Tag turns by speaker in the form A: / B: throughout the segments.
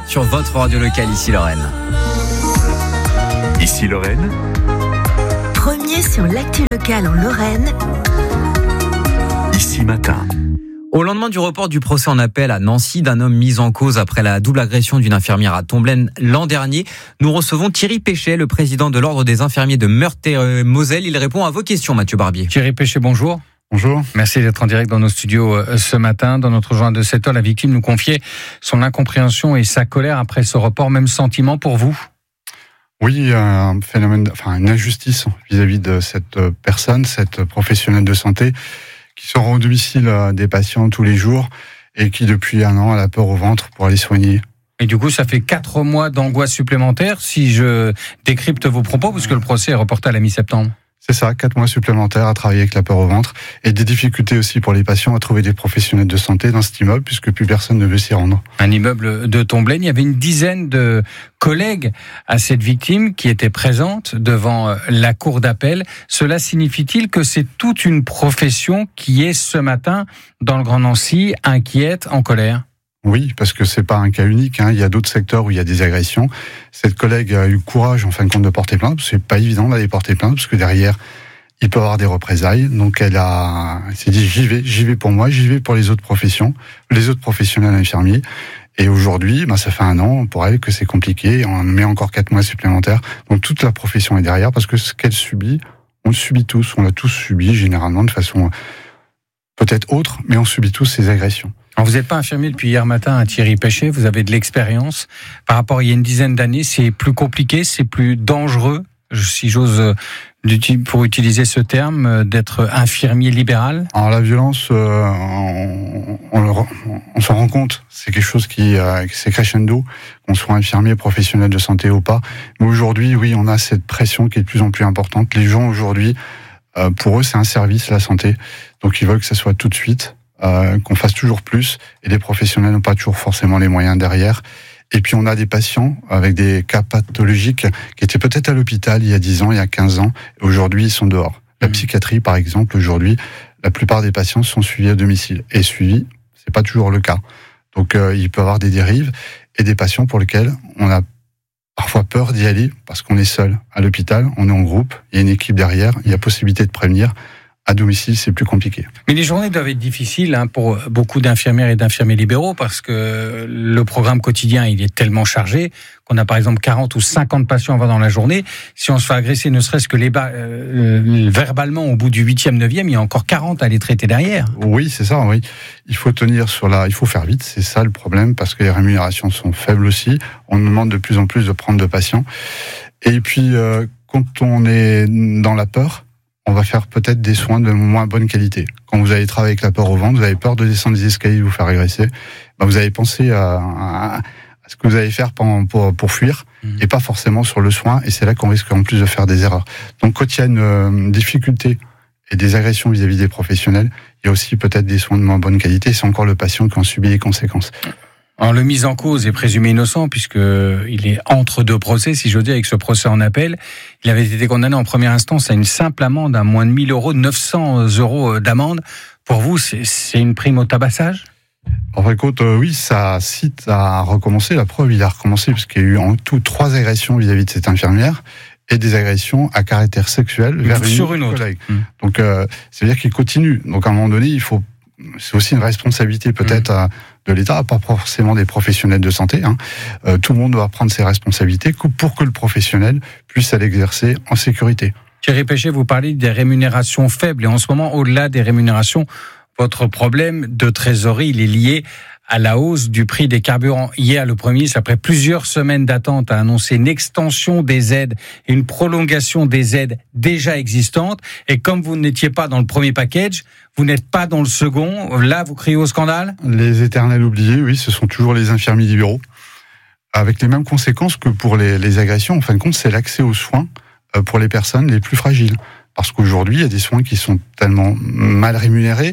A: sur votre radio locale, ici Lorraine.
B: Ici Lorraine.
C: Premier sur l'actu locale en Lorraine.
B: Ici Matin.
A: Au lendemain du report du procès en appel à Nancy d'un homme mis en cause après la double agression d'une infirmière à Tomblaine l'an dernier, nous recevons Thierry Péchet, le président de l'Ordre des infirmiers de Meurthe-et-Moselle. Il répond à vos questions, Mathieu Barbier.
D: Thierry Péchet, bonjour.
E: Bonjour.
D: Merci d'être en direct dans nos studios ce matin. Dans notre journal de 7h, la victime nous confiait son incompréhension et sa colère après ce report. Même sentiment pour vous ?
E: Oui, un phénomène, une injustice vis-à-vis de cette personne, cette professionnelle de santé, qui se rend au domicile des patients tous les jours et qui, depuis 1 an, a la peur au ventre pour aller soigner.
D: Et du coup, ça fait 4 mois d'angoisse supplémentaire, si je décrypte vos propos, puisque le procès est reporté à la mi-septembre.
E: C'est ça, 4 mois supplémentaires à travailler avec la peur au ventre et des difficultés aussi pour les patients à trouver des professionnels de santé dans cet immeuble puisque plus personne ne veut s'y rendre.
D: Un immeuble de Tomblaine, il y avait une dizaine de collègues à cette victime qui étaient présentes devant la cour d'appel. Cela signifie-t-il que c'est toute une profession qui est ce matin dans le Grand Nancy inquiète, en colère ?
E: Oui, parce que c'est pas un cas unique. Il y a d'autres secteurs où il y a des agressions. Cette collègue a eu le courage, en fin de compte, de porter plainte. C'est pas évident d'aller porter plainte parce que derrière, il peut y avoir des représailles. Donc elle s'est dit j'y vais pour moi, j'y vais pour les autres professions, les autres professionnels infirmiers. Et aujourd'hui, ça fait 1 an pour elle que c'est compliqué. On met encore 4 mois supplémentaires. Donc toute la profession est derrière parce que ce qu'elle subit, on le subit tous. On l'a tous subi généralement de façon peut-être autre, mais on subit tous ces agressions.
D: Alors vous n'êtes pas infirmier depuis hier matin, Thierry Péchet, vous avez de l'expérience. Par rapport à il y a une dizaine d'années, c'est plus compliqué, c'est plus dangereux, si j'ose pour utiliser ce terme, d'être infirmier libéral.
E: Alors la violence, on s'en rend compte, c'est quelque chose c'est crescendo, qu'on soit infirmier, professionnel de santé ou pas. Mais aujourd'hui, oui, on a cette pression qui est de plus en plus importante. Les gens aujourd'hui, pour eux, c'est un service, la santé. Donc ils veulent que ça soit tout de suite. Qu'on fasse toujours plus, et les professionnels n'ont pas toujours forcément les moyens derrière. Et puis on a des patients avec des cas pathologiques qui étaient peut-être à l'hôpital il y a 10 ans, il y a 15 ans, et aujourd'hui ils sont dehors. La psychiatrie, par exemple, aujourd'hui, la plupart des patients sont suivis à domicile. Et suivis, c'est pas toujours le cas. Donc il peut y avoir des dérives, et des patients pour lesquels on a parfois peur d'y aller, parce qu'on est seul à l'hôpital, on est en groupe, il y a une équipe derrière, il y a possibilité de prévenir. À domicile, c'est plus compliqué.
D: Mais les journées doivent être difficiles pour beaucoup d'infirmières et d'infirmiers libéraux parce que le programme quotidien, il est tellement chargé qu'on a par exemple 40 ou 50 patients à voir dans la journée. Si on se fait agresser, ne serait-ce que verbalement au bout du 8e, 9e, il y a encore 40 à les traiter derrière.
E: Oui, c'est ça, oui. Il faut tenir il faut faire vite, c'est ça le problème, parce que les rémunérations sont faibles aussi. On nous demande de plus en plus de prendre de patients. Et puis, quand on est dans la peur, on va faire peut-être des soins de moins bonne qualité. Quand vous allez travailler avec la peur au ventre, vous avez peur de descendre des escaliers et vous faire agresser, vous allez penser à ce que vous allez faire pour fuir, et pas forcément sur le soin, et c'est là qu'on risque en plus de faire des erreurs. Donc quand il y a une difficulté et des agressions vis-à-vis des professionnels, il y a aussi peut-être des soins de moins bonne qualité, c'est encore le patient qui en subit les conséquences.
D: Alors, le mis en cause est présumé innocent puisqu'il est entre 2 procès, si j'ose dire, avec ce procès en appel. Il avait été condamné en première instance à une simple amende à moins de 1 000 €, 900 € d'amende. Pour vous, c'est une prime au tabassage ?
E: En fin de compte, oui, ça cite à recommencer. La preuve, il a recommencé parce qu'il y a eu en tout 3 agressions vis-à-vis de cette infirmière et des agressions à caractère sexuel vers une autre collègue. Donc, ça veut dire qu'il continue. Donc, à un moment donné, c'est aussi une responsabilité peut-être de l'État, pas forcément des professionnels de santé. Tout le monde doit prendre ses responsabilités pour que le professionnel puisse aller exercer en sécurité.
D: Thierry Péchet, vous parlez des rémunérations faibles. Et en ce moment, au-delà des rémunérations, votre problème de trésorerie, il est lié à la hausse du prix des carburants. Hier, le Premier ministre, après plusieurs semaines d'attente, a annoncé une extension des aides et une prolongation des aides déjà existantes. Et comme vous n'étiez pas dans le premier package, vous n'êtes pas dans le second. Là, vous criez au scandale ?
E: Les éternels oubliés, oui, ce sont toujours les infirmiers libéraux. Avec les mêmes conséquences que pour les agressions. En fin de compte, c'est l'accès aux soins pour les personnes les plus fragiles. Parce qu'aujourd'hui, il y a des soins qui sont tellement mal rémunérés,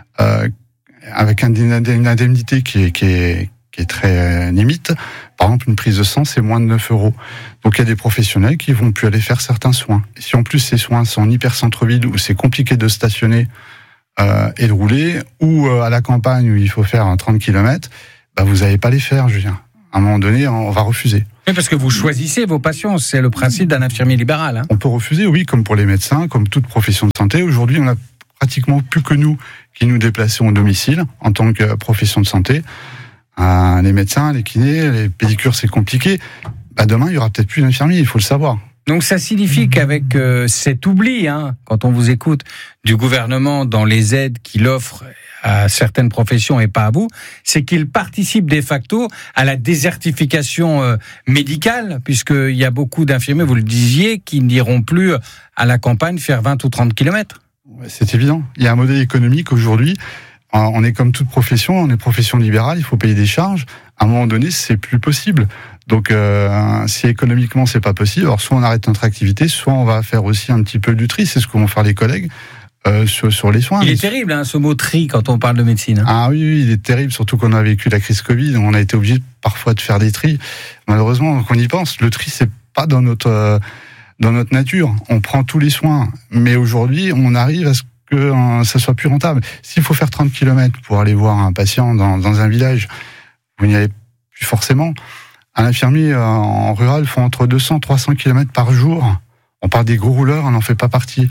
E: avec une indemnité qui est très limite. Par exemple, une prise de sang, c'est moins de 9 €. Donc il y a des professionnels qui vont plus aller faire certains soins. Et si en plus ces soins sont en hyper-centre-ville où c'est compliqué de stationner et de rouler, ou à la campagne où il faut faire 30 km, vous n'allez pas les faire, Julien. À un moment donné, on va refuser.
D: Oui, parce que vous choisissez vos patients, c'est le principe d'un infirmier libéral. Hein.
E: On peut refuser, oui, comme pour les médecins, comme toute profession de santé. Aujourd'hui, on a pratiquement plus que nous qui nous déplaçons au domicile en tant que profession de santé. Les médecins, les kinés, les pédicures, c'est compliqué. Demain, il y aura peut-être plus d'infirmiers, il faut le savoir.
D: Donc ça signifie qu'avec cet oubli, quand on vous écoute, du gouvernement dans les aides qu'il offre à certaines professions et pas à vous, c'est qu'il participe de facto à la désertification médicale, puisqu'il y a beaucoup d'infirmiers, vous le disiez, qui n'iront plus à la campagne faire 20 ou 30 kilomètres.
E: C'est évident. Il y a un modèle économique aujourd'hui. On est comme toute profession, on est profession libérale, il faut payer des charges. À un moment donné, c'est plus possible. Donc, si économiquement c'est pas possible, alors soit on arrête notre activité, soit on va faire aussi un petit peu du tri. C'est ce que vont faire les collègues sur les soins.
D: Il est terrible, ce mot tri quand on parle de médecine.
E: Ah oui, il est terrible, surtout qu'on a vécu la crise Covid. On a été obligé parfois de faire des tris. Malheureusement, quand on y pense, le tri c'est pas dans notre nature. On prend tous les soins, mais aujourd'hui, on arrive à ce que ça soit plus rentable. S'il faut faire 30 km pour aller voir un patient dans un village, vous n'y allez plus forcément. Un infirmier en rural fait entre 200 et 300 km par jour. On parle des gros rouleurs, on n'en fait pas partie.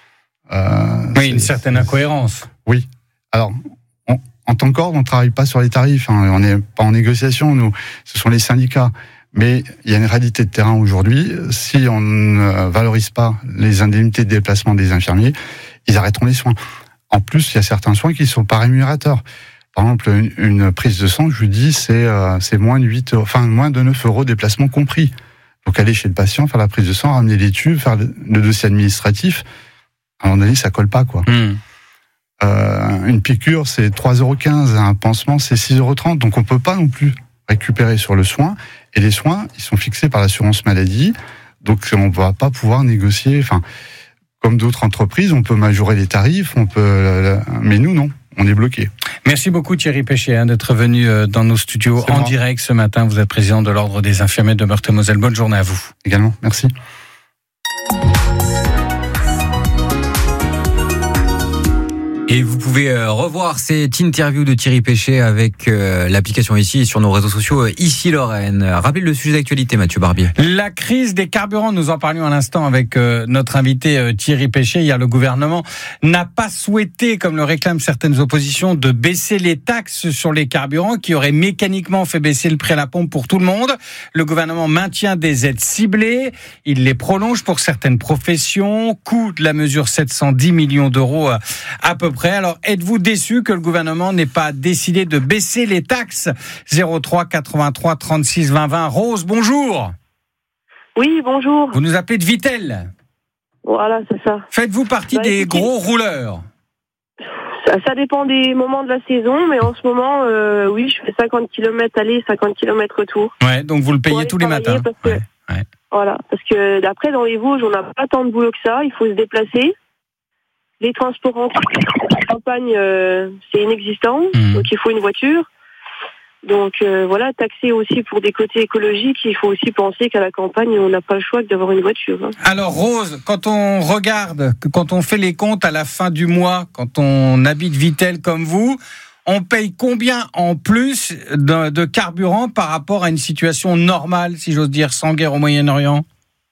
D: Oui, une certaine incohérence.
E: Oui. Alors, en tant qu'ordre, on ne travaille pas sur les tarifs. On n'est pas en négociation, nous. Ce sont les syndicats. Mais il y a une réalité de terrain aujourd'hui. Si on ne valorise pas les indemnités de déplacement des infirmiers, ils arrêteront les soins. En plus, il y a certains soins qui ne sont pas rémunérateurs. Par exemple, une prise de sang, je vous dis, c'est moins de 9 euros déplacement compris. Donc aller chez le patient, faire la prise de sang, ramener les tubes, faire le dossier administratif, à un moment donné, ça colle pas, quoi. Une piqûre, c'est 3,15 euros. Un pansement, c'est 6,30 euros. Donc on peut pas non plus récupérer sur le soin. Et les soins, ils sont fixés par l'assurance maladie. Donc on va pas pouvoir négocier. Enfin, comme d'autres entreprises, on peut majorer les tarifs, mais nous, non. On est bloqué.
D: Merci beaucoup Thierry Péché d'être venu dans nos studios en direct ce matin. Vous êtes président de l'Ordre des infirmiers de Meurthe-et-Moselle. Bonne journée à vous.
E: Également, merci.
A: Et vous pouvez revoir cette interview de Thierry Péché avec l'application ici et sur nos réseaux sociaux Ici Lorraine. Rappelez le sujet d'actualité, Mathieu Barbier.
D: La crise des carburants, nous en parlions à l'instant avec notre invité Thierry Péché. Hier, le gouvernement n'a pas souhaité, comme le réclament certaines oppositions, de baisser les taxes sur les carburants qui auraient mécaniquement fait baisser le prix à la pompe pour tout le monde. Le gouvernement maintient des aides ciblées. Il les prolonge pour certaines professions. Coût de la mesure 710 millions d'euros à peu près. Alors, êtes-vous déçu que le gouvernement n'ait pas décidé de baisser les taxes ? 03 83 36 20 20. Rose, bonjour.
B: Oui, bonjour.
D: Vous nous appelez de Vittel.
B: Voilà, c'est ça.
D: Faites-vous partie des
B: écoutez,
D: gros rouleurs ?
B: Ça dépend des moments de la saison, mais en ce moment, oui, je fais 50 km aller, 50 km retour.
D: Ouais, donc vous le payez tous les matins.
B: Parce que, Voilà, parce que d'après, dans les Vosges, on n'a pas tant de boulot que ça, il faut se déplacer. Les transports en campagne, c'est inexistant, donc il faut une voiture. Donc voilà, taxer aussi pour des côtés écologiques, il faut aussi penser qu'à la campagne, on n'a pas le choix que d'avoir une voiture.
D: Alors Rose, quand on regarde, quand on fait les comptes à la fin du mois, quand on habite Vittel comme vous, on paye combien en plus de carburant par rapport à une situation normale, si j'ose dire, sans guerre au Moyen-Orient ?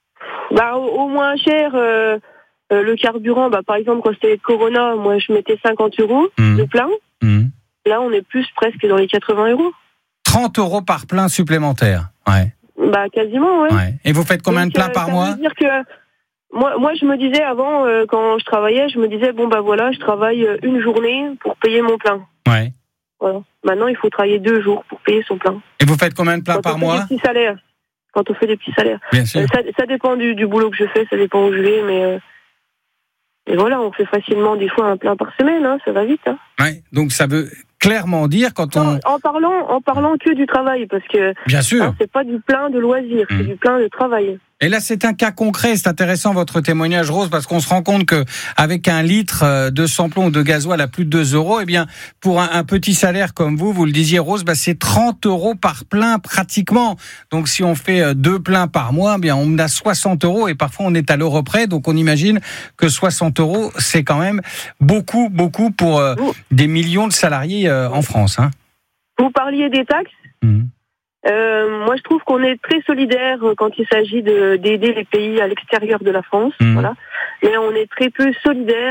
B: Au moins cher, le carburant, par exemple, quand c'était Corona, moi je mettais 50 euros de plein. Là, on est plus presque dans les 80 euros.
D: 30 euros par plein supplémentaire. Ouais.
B: Quasiment, ouais.
D: Et vous faites combien de pleins par mois ?
B: Ça veut dire que moi, je me disais avant, quand je travaillais, je me disais, je travaille une journée pour payer mon plein.
D: Ouais.
B: Voilà. Maintenant, il faut travailler 2 jours pour payer son plein.
D: Et vous faites combien de pleins par mois ?
B: Quand on fait des petits salaires.
D: Bien sûr.
B: Ça dépend du boulot que je fais, ça dépend où je vais, mais voilà, on fait facilement des fois un plein par semaine, ça va vite.
D: Ouais, donc ça veut clairement dire quand on...
B: En parlant que du travail, parce que...
D: Bien sûr.
B: C'est pas du plein de loisirs, c'est du plein de travail.
D: Et là, c'est un cas concret. C'est intéressant votre témoignage, Rose, parce qu'on se rend compte que avec un litre de samplon ou de gasoil à plus de 2 euros, eh bien, pour un petit salaire comme vous le disiez, Rose, c'est 30 euros par plein pratiquement. Donc, si on fait 2 pleins par mois, eh bien, on a 60 euros et parfois on est à l'euro près. Donc, on imagine que 60 euros, c'est quand même beaucoup pour des millions de salariés en France.
B: Vous parliez des taxes. Moi, je trouve qu'on est très solidaire quand il s'agit d'aider les pays à l'extérieur de la France, voilà. Mais on est très peu solidaire